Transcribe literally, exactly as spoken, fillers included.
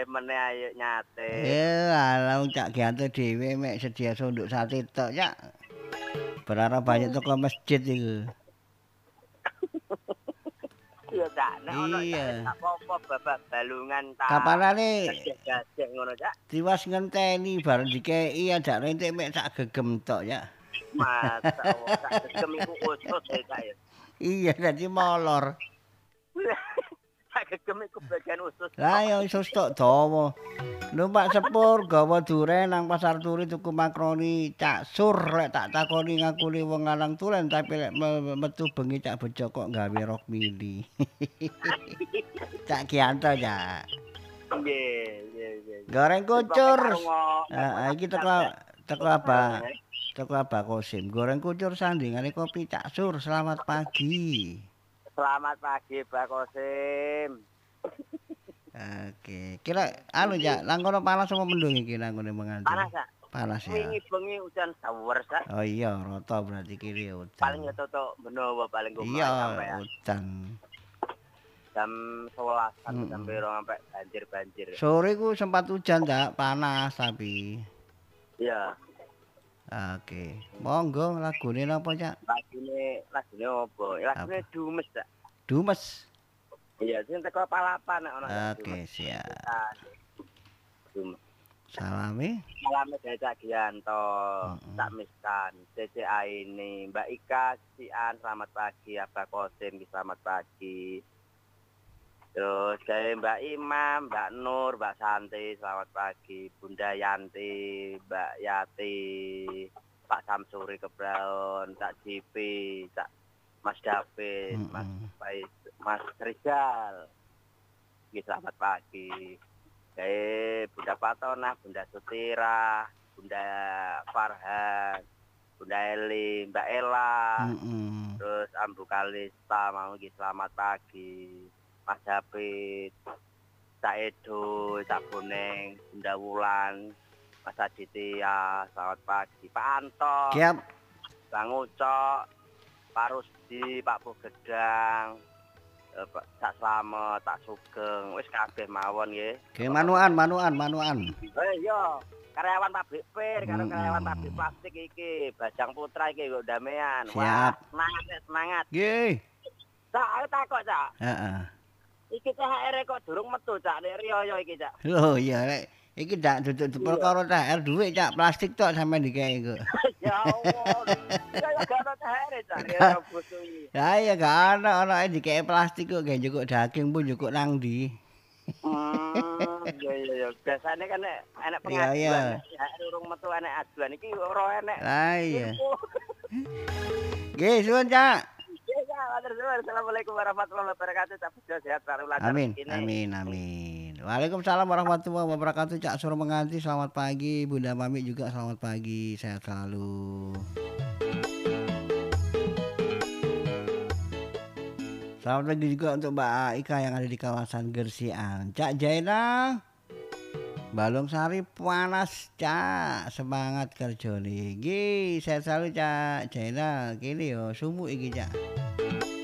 meneh ayo nyate. Eh, alah wong Cak Gianto dhewe mek sedia sonduk sate tok, Cak. Berharap banyak toko masjid iku. Iya, Cak. Nek ono Cak wis Iya. gak apa-apa babak balungan tak Kapanane gajek-gajek ngono, Cak. tiwas ngenteni bareng dikeki ajak rentik mek sak gegem tok, Cak. Masa wong sak gegem iku usus ya, Cak ya. Iya, dadi molor. Sak gegem iku bagian usus Lah tok. ya usus tok dawa. Numpak sepur gawa duren nang pasar turi tuku makroni Cak Sur lek tak takoni ngakuni wong lanang tulen tapi lek me- metu bengi Cak Bejo kok gawe rok mini. Cak Gianto, Cak. Nggih, nggih, nggih. Goreng Wis pokoke kucur. tak rungokno Heeh, iki teko teko apa? Teko apa Kosim. Goreng kucur sandingane kopi Cak Sur. Selamat pagi. Selamat pagi, Pak Kosim. Oke. Kira anu ya, nang kono panas apa mendung iki nang kono menganti? Panas, Cak. Panas ya. Wingi bengi udan sawer, Cak. Oh iya, rata berarti kiri udan. Paling ya toto menawa paling kumaha Iya, sampai udan. jam sebelas Mm-mm. sampai rong sampai banjir-banjir. Sore ku sempat hujan tak, panas tapi. Iya. Oke. Monggo lagune napa, Cak? Lagune lagune opo? Lagune Apa? dumes, Cak. Dumes. Iya, sing teko palapan nek ono. Oke, siap. Dumes. Salame. Salame dari Cak Gianto, Mm-mm. Cak Miskan, C C A ini, Mbak Ika, Sian, selamat pagi, Abah Kosim, selamat pagi. Terus kayak Mbak Imam, Mbak Nur, Mbak Santi, selamat pagi. Bunda Yanti, Mbak Yati, Pak Samsuri Kebraun, Cak Jipi, Cak Mas David, Mas Mm-mm. Faiz- Mas Rizal. Nggih, selamat pagi. Kayak Bunda Patona, Bunda Sutira, Bunda Farhan, Bunda Eli, Mbak Ella, Mm-mm. terus Ambu Kalista, mau nggih selamat pagi. Mas David, Cak Edo, Cak Boneng, Bunda Wulan, Mas Aditya, selamat pagi. Pak Anto, Siap. Bang Ucok, Pak Rusdi, Pak Pugedang, eh, Pak Cak Slamet, Cak Sugeng, wis kabeh mawon nggih. Oke, manuan, manuan, manuan. Eh iya, karyawan pabrik pir, karo Mm-mm. karyawan pabrik plastik iki, Bajang Putra iki kok damean. Siap. Wah, semangat ya, semangat. Nggih. Cak, ayo takok, Cak. Heeh. Iki T H R kok durung metu, Cak, nek riyo iki, Cak. Loh iya lek iki dak duduk perkara T H R dhuwit Cak plastik tok sampean dikeki kok. Ya Allah. Ya ya gak ono T H R, Cak, riyo boso iki. Ya iya gak ana ana dikeki plastik kok gak njukuk daging pun njukuk nang ndi. Hmm, iya iya iya. Biasane kan nek enek Iya, pengajuan, iya. nek T H R urung metu enek ajuan iki ora enek. Lah iya. info. Nggih, suwun Cak. Ya ya, matur suwun. Assalamualaikum warahmatullahi wabarakatuh. Cak Bejo sehat selalu lancar Amin, begini. amin, amin. Waalaikumsalam warahmatullahi wabarakatuh. Cak Sur menganti selamat pagi, Bunda Mami juga selamat pagi, sehat selalu. Selamat pagi juga untuk Mbak Ika yang ada di kawasan Gersian. Cak Jaina, Balong Sari panas Cak, semangat kerja nih. Gi, sehat selalu Cak Jaina. Kini yo sumuk iki Cak.